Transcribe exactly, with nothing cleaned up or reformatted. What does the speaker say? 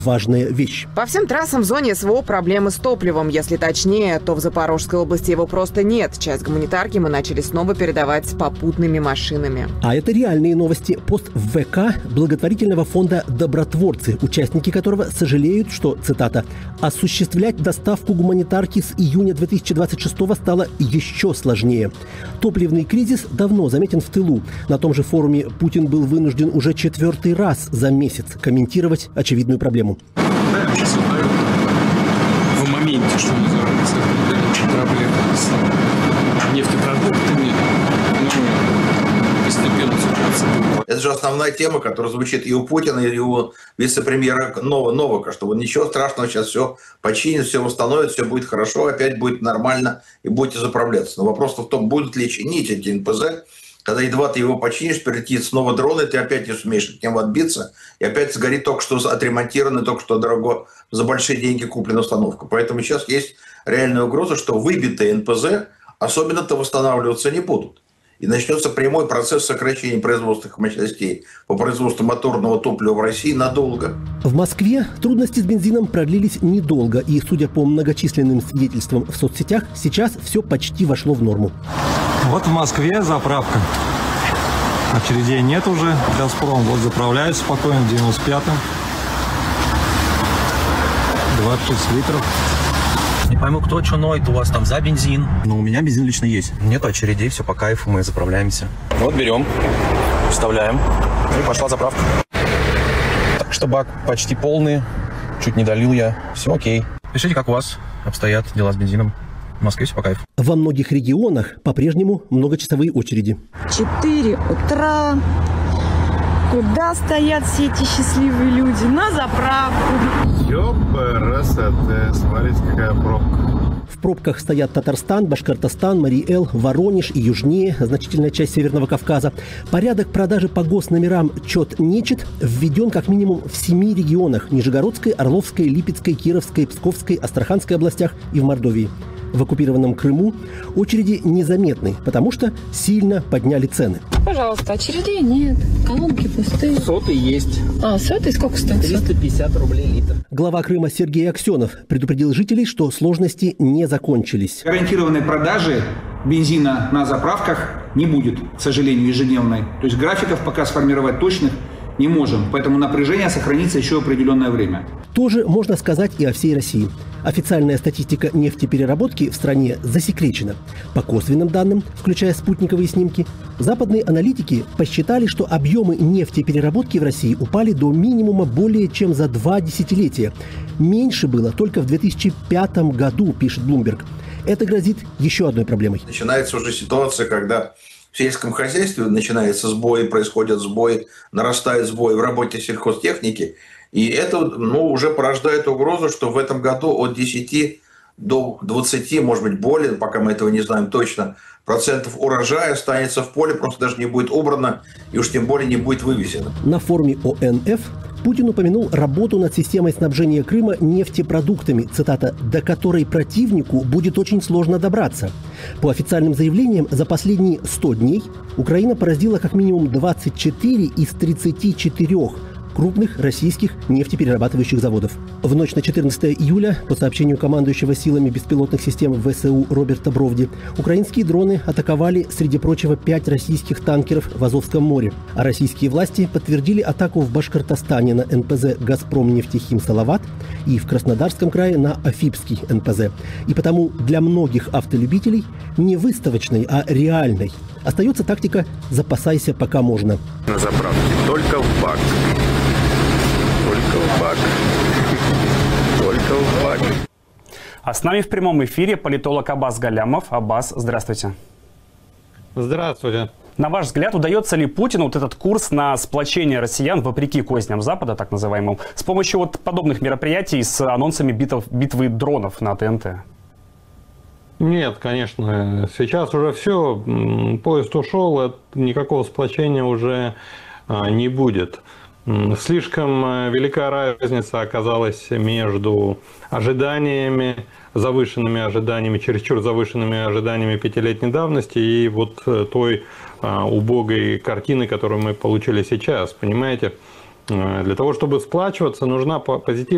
важная вещь. По всем трассам в зоне СВО проблемы с топливом. Если точнее, то в Запорожской области его просто нет. Часть гуманитарки мы начали снова передавать с попутными машинами. А это реальные новости. Пост в ВК благотворительного фонда «Добротворцы», участники которого сожалеют, что, цитата, «осуществлять доставку гуманитарки с июня две тысячи двадцать шестого стало еще сложнее. Топливный кризис давно заметен в тылу. На том же форуме Путин был вынужден уже четвертый раз за месяц комментировать очевидную проблему. Да, сейчас в моменте, что называется, проблемы с нефтепродуктами, но постепенно ситуация. Это же основная тема, которая звучит и у Путина, и у вице-премьера Новака, что ничего страшного, сейчас все починят, все восстановят, все будет хорошо, опять будет нормально и будете заправляться. Но вопрос в том, будут ли чинить эти эн пэ зэ, когда едва ты его починишь, прилетит снова дрон, и ты опять не сумеешь от него отбиться, и опять сгорит только что отремонтированная, только что дорого, за большие деньги куплена установка. Поэтому сейчас есть реальная угроза, что выбитые эн пэ зэ особенно-то восстанавливаться не будут. И начнется прямой процесс сокращения производственных мощностей по производству моторного топлива в России надолго. В Москве трудности с бензином продлились недолго. И, судя по многочисленным свидетельствам в соцсетях, сейчас все почти вошло в норму. Вот в Москве заправка. Очередей нет уже. «Газпром» вот заправляется спокойно, девяносто пятым. двадцать шесть литров. Не пойму, кто что ноет, у вас там за бензин? Но у меня бензин лично есть. Нет очередей, все по кайфу, мы заправляемся. Вот берем, вставляем, и пошла заправка. Так что бак почти полный, чуть не долил я, все окей. Пишите, как у вас обстоят дела с бензином. В Москве все по кайфу. Во многих регионах по-прежнему многочасовые очереди. четыре утра. Куда стоят все эти счастливые люди? На заправку. Ёпрст, смотрите, какая пробка. В пробках стоят Татарстан, Башкортостан, Марий-Эл, Воронеж и южнее, значительная часть Северного Кавказа. Порядок продажи по госномерам чет-нечет введен как минимум в семи регионах – Нижегородской, Орловской, Липецкой, Кировской, Псковской, Астраханской областях и в Мордовии. В оккупированном Крыму очереди незаметны, потому что сильно подняли цены. Пожалуйста, очередей нет, колонки пустые. Сотый есть. А, сотый сколько стоит? триста пятьдесят рублей литр. Глава Крыма Сергей Аксенов предупредил жителей, что сложности не закончились. Гарантированной продажи бензина на заправках не будет, к сожалению, ежедневной. То есть графиков пока сформировать точных не можем, поэтому напряжение сохранится еще определенное время. Тоже можно сказать и о всей России. Официальная статистика нефтепереработки в стране засекречена. По косвенным данным, включая спутниковые снимки, западные аналитики посчитали, что объемы нефтепереработки в России упали до минимума более чем за два десятилетия. Меньше было только в две тысячи пятом году, пишет Bloomberg. Это грозит еще одной проблемой. Начинается уже ситуация, когда в сельском хозяйстве начинается сбой, происходят сбои, нарастает сбой в работе сельхозтехники. И это ну, уже порождает угрозу, что в этом году от десяти до двадцати, может быть, более, пока мы этого не знаем точно, процентов урожая останется в поле, просто даже не будет убрано и уж тем более не будет вывезено. На форуме о эн эф Путин упомянул работу над системой снабжения Крыма нефтепродуктами, цитата, «до которой противнику будет очень сложно добраться». По официальным заявлениям, за последние сто дней Украина поразила как минимум двадцать четыре из тридцати четырёх крупных российских нефтеперерабатывающих заводов. В ночь на четырнадцатое июля, по сообщению командующего силами беспилотных систем вэ эс у Роберта Бровди, украинские дроны атаковали, среди прочего, пять российских танкеров в Азовском море. А российские власти подтвердили атаку в Башкортостане на эн пэ зэ «Газпром нефтехим Салават» и в Краснодарском крае на Афипский эн пэ зэ. И потому для многих автолюбителей не выставочной, а реальной остается тактика «запасайся пока можно». На заправке только в бак. Только в бак. Только в бак. А с нами в прямом эфире политолог Аббас Галямов. Аббас, здравствуйте. Здравствуйте. На ваш взгляд, удается ли Путину вот этот курс на сплочение россиян, вопреки козням Запада, так называемым, с помощью вот подобных мероприятий с анонсами битв, битвы дронов на тэ эн тэ? Нет, конечно. Сейчас уже все. Поезд ушел, никакого сплочения уже не будет. Слишком велика разница оказалась между ожиданиями, завышенными ожиданиями, чересчур завышенными ожиданиями пятилетней давности и вот той а, убогой картины, которую мы получили сейчас. Понимаете, для того, чтобы сплачиваться, нужна позитивная